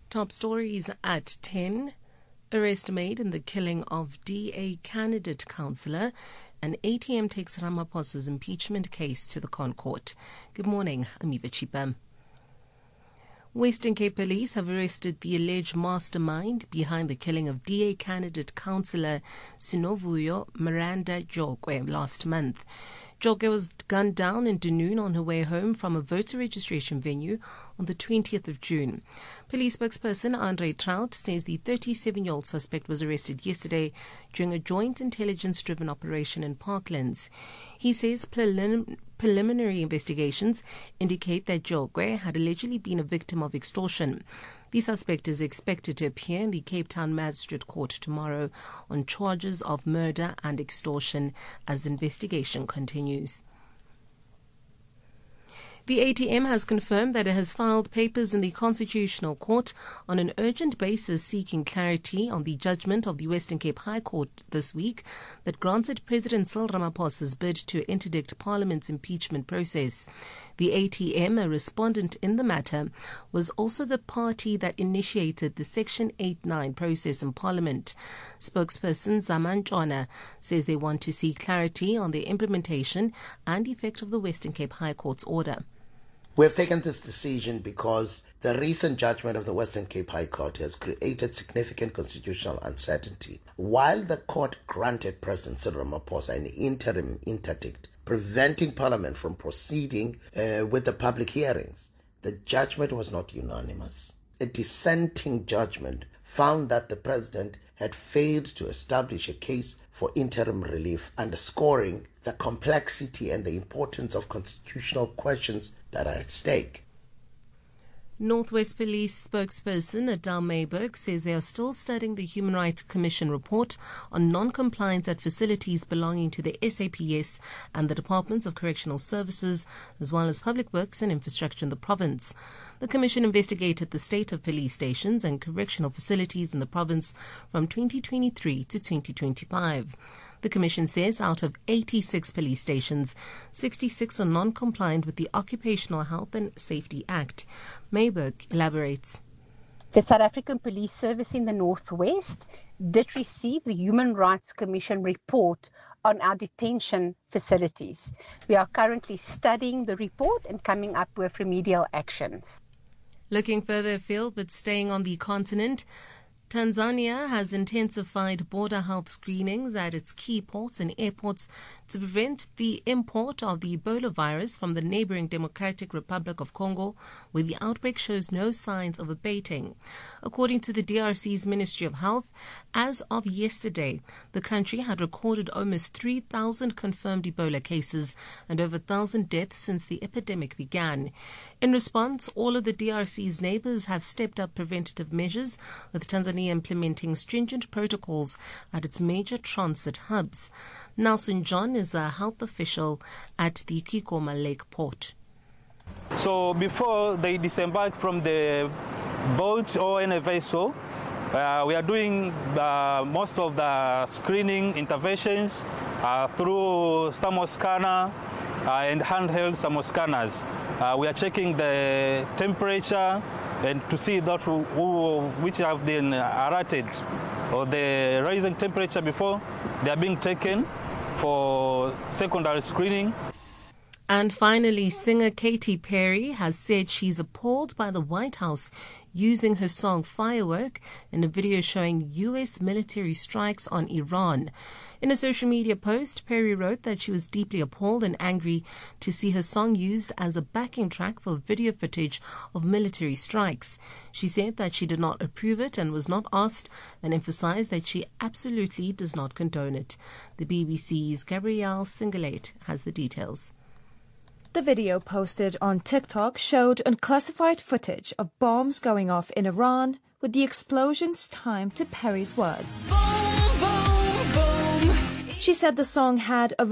Top stories at 10. Arrest made in the killing of DA candidate councillor, and ATM takes Ramaphosa's impeachment case to the Concourt. Good morning, I'm Eva Chipa. Western Cape Police have arrested the alleged mastermind behind the killing of DA candidate councillor Sinovuyo Miranda Jokwe last month. Jokwe was gunned down in Dunoon on her way home from a voter registration venue on the 20th of June. Police spokesperson Andre Trout says the 37-year-old suspect was arrested yesterday during a joint intelligence-driven operation in Parklands. He says preliminary investigations indicate that Jokwe had allegedly been a victim of extortion. The suspect is expected to appear in the Cape Town Magistrate Court tomorrow on charges of murder and extortion as the investigation continues. The ATM has confirmed that it has filed papers in the Constitutional Court on an urgent basis seeking clarity on the judgment of the Western Cape High Court this week that granted President Cyril Ramaphosa's bid to interdict Parliament's impeachment process. The ATM, a respondent in the matter, was also the party that initiated the Section 8-9 process in Parliament. Spokesperson Zaman Chona says they want to see clarity on the implementation and effect of the Western Cape High Court's order. We have taken this decision because the recent judgment of the Western Cape High Court has created significant constitutional uncertainty. While the court granted President Cyril Ramaphosa an interim interdict preventing Parliament from proceeding with the public hearings, the judgment was not unanimous. A dissenting judgment found that the President had failed to establish a case for interim relief, underscoring the complexity and the importance of constitutional questions that are at stake. Northwest Police spokesperson Adele Mayberg says they are still studying the Human Rights Commission report on non-compliance at facilities belonging to the SAPS and the Departments of Correctional Services, as well as Public Works and Infrastructure in the province. The Commission investigated the state of police stations and correctional facilities in the province from 2023 to 2025. The Commission says out of 86 police stations, 66 are non-compliant with the Occupational Health and Safety Act. Mayberg elaborates. The South African Police Service in the Northwest did receive the Human Rights Commission report on our detention facilities. We are currently studying the report and coming up with remedial actions. Looking further afield but staying on the continent, Tanzania has intensified border health screenings at its key ports and airports to prevent the import of the Ebola virus from the neighboring Democratic Republic of Congo, where the outbreak shows no signs of abating. According to the DRC's Ministry of Health, as of yesterday, the country had recorded almost 3,000 confirmed Ebola cases and over 1,000 deaths since the epidemic began. In response, all of the DRC's neighbors have stepped up preventative measures, with Tanzania implementing stringent protocols at its major transit hubs. Nelson John is a health official at the Kigoma Lake Port. So before they disembark from the boat or in a vessel, we are doing most of the screening interventions through thermoscanner and handheld thermoscanners. We are checking the temperature and to see that which have been alerted or the rising temperature before they are being taken for secondary screening. And finally, singer Katy Perry has said she's appalled by the White House using her song Firework in a video showing U.S. military strikes on Iran. In a social media post, Perry wrote that she was deeply appalled and angry to see her song used as a backing track for video footage of military strikes. She said that she did not approve it and was not asked, and emphasized that she absolutely does not condone it. The BBC's Gabrielle Singolate has the details. The video posted on TikTok showed unclassified footage of bombs going off in Iran, with the explosions timed to Perry's words. Boom, boom, boom. She said the song had a